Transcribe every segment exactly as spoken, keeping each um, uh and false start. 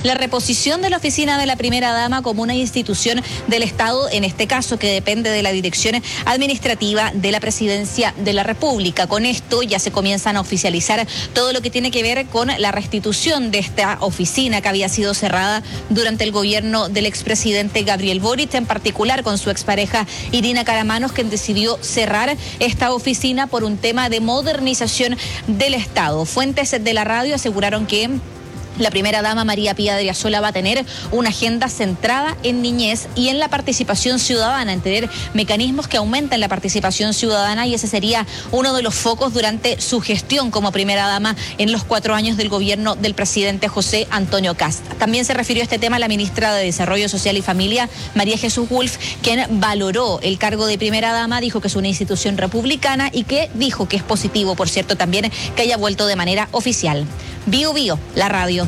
la reposición de la oficina de la primera dama como una institución del Estado, en este caso que depende de la dirección administrativa de la Presidencia de la República. Con esto ya se comienzan a oficializar todo lo que tiene que ver con la restitución de esta oficina que había sido cerrada durante el gobierno del expresidente Gabriel Boric, en particular con su expareja Irina Caramanos, quien decidió cerrar esta oficina por un tema de modernización del Estado. Fuentes de la radio aseguraron que la primera dama María Pía Adriasola va a tener una agenda centrada en niñez y en la participación ciudadana, en tener mecanismos que aumenten la participación ciudadana, y ese sería uno de los focos durante su gestión como primera dama en los cuatro años del gobierno del presidente José Antonio Kast. También se refirió a este tema la ministra de Desarrollo Social y Familia, María Jesús Wolf, quien valoró el cargo de primera dama, dijo que es una institución republicana y que dijo que es positivo, por cierto, también que haya vuelto de manera oficial. Bio Bio, la radio.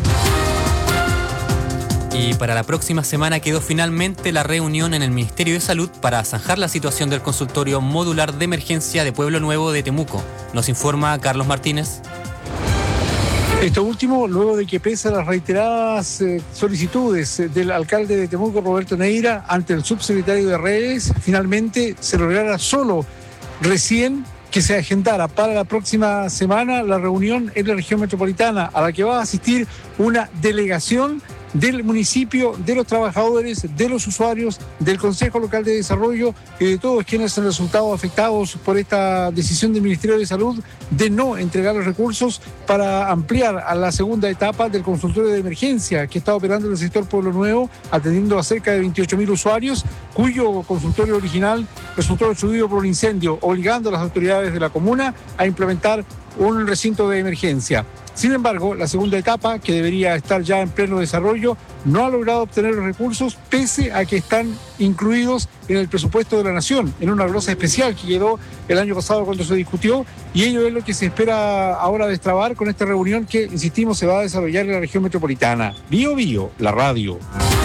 Y para la próxima semana quedó finalmente la reunión en el Ministerio de Salud para zanjar la situación del consultorio modular de emergencia de Pueblo Nuevo de Temuco. Nos informa Carlos Martínez. Esto último, luego de que pese a las reiteradas eh, solicitudes eh, del alcalde de Temuco, Roberto Neira, ante el subsecretario de Redes, finalmente se lograra solo recién que se agendara para la próxima semana la reunión en la región metropolitana, a la que va a asistir una delegación del municipio, de los trabajadores, de los usuarios, del Consejo Local de Desarrollo y de todos quienes han resultado afectados por esta decisión del Ministerio de Salud de no entregar los recursos para ampliar a la segunda etapa del consultorio de emergencia que está operando en el sector Pueblo Nuevo, atendiendo a cerca de veintiocho mil usuarios, cuyo consultorio original resultó destruido por un incendio, obligando a las autoridades de la comuna a implementar un recinto de emergencia. Sin embargo, la segunda etapa, que debería estar ya en pleno desarrollo, no ha logrado obtener los recursos, pese a que están incluidos en el presupuesto de la Nación, en una glosa especial que quedó el año pasado cuando se discutió, y ello es lo que se espera ahora destrabar con esta reunión que, insistimos, se va a desarrollar en la región metropolitana. Bio Bio, la radio.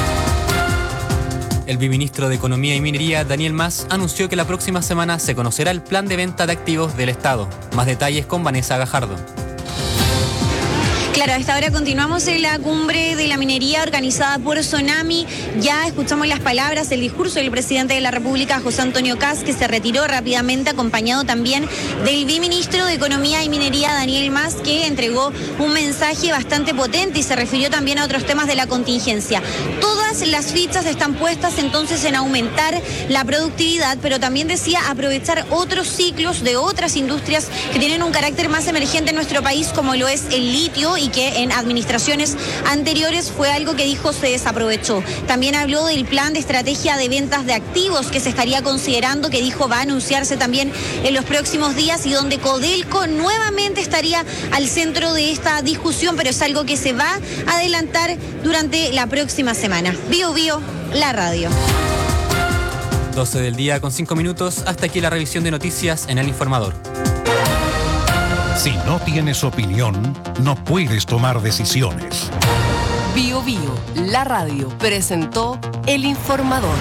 El viceministro de Economía y Minería, Daniel Mas, anunció que la próxima semana se conocerá el plan de venta de activos del Estado. Más detalles con Vanessa Gajardo. Claro, a esta hora continuamos en la cumbre de la minería organizada por Sonami. Ya escuchamos las palabras, el discurso del presidente de la República, José Antonio Kast, que se retiró rápidamente, acompañado también del viceministro de Economía y Minería, Daniel Mas, que entregó un mensaje bastante potente y se refirió también a otros temas de la contingencia. Todas las fichas están puestas entonces en aumentar la productividad, pero también decía aprovechar otros ciclos de otras industrias que tienen un carácter más emergente en nuestro país, como lo es el litio, y que en administraciones anteriores fue algo que dijo se desaprovechó. También habló del plan de estrategia de ventas de activos que se estaría considerando, que dijo va a anunciarse también en los próximos días, y donde Codelco nuevamente estaría al centro de esta discusión, pero es algo que se va a adelantar durante la próxima semana. Bio Bio, la radio. doce del día con cinco minutos. Hasta aquí la revisión de noticias en El Informador. Si no tienes opinión, no puedes tomar decisiones. Bio Bio, la radio, presentó El Informador.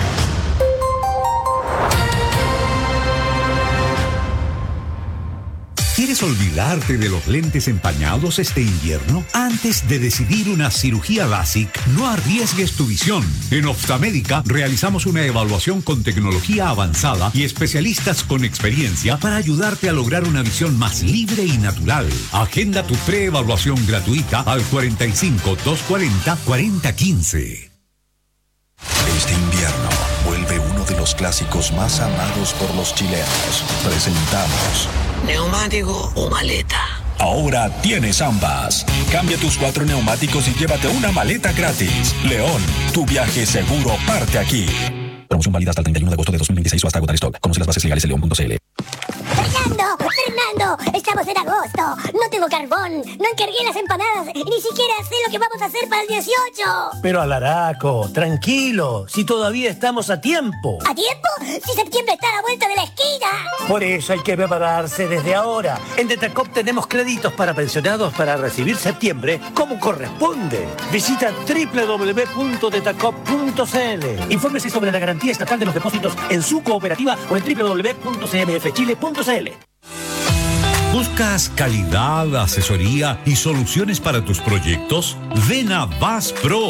¿Quieres olvidarte de los lentes empañados este invierno? Antes de decidir una cirugía LASIK, no arriesgues tu visión. En Optamédica realizamos una evaluación con tecnología avanzada y especialistas con experiencia para ayudarte a lograr una visión más libre y natural. Agenda tu preevaluación gratuita al cuarenta y cinco, doscientos cuarenta, cuarenta quince. Este invierno vuelve uno de los clásicos más amados por los chilenos. Presentamos ¿neumático o maleta? Ahora tienes ambas. Cambia tus cuatro neumáticos y llévate una maleta gratis. León, tu viaje seguro parte aquí. Promoción válida hasta el treinta y uno de agosto de dos mil veintiséis o hasta agotar stock. Conoce las bases legales en león punto c l. ¡Fernando! ¡Fernando! ¡Estamos en agosto! No tengo carbón, no encargué las empanadas y ni siquiera sé lo que vamos a hacer para el dieciocho. Pero Alaraco, tranquilo, si todavía estamos a tiempo. ¿A tiempo? Si septiembre está a la vuelta de la esquina. Por eso hay que prepararse desde ahora. En Detacop tenemos créditos para pensionados para recibir septiembre como corresponde. Visita doble u doble u doble u punto detacop punto c l. Infórmese sobre la garantía estatal de los depósitos en su cooperativa o en doble u doble u doble u punto c m f chile punto c l. ¿Buscas calidad, asesoría y soluciones para tus proyectos? Ven a Bass Pro.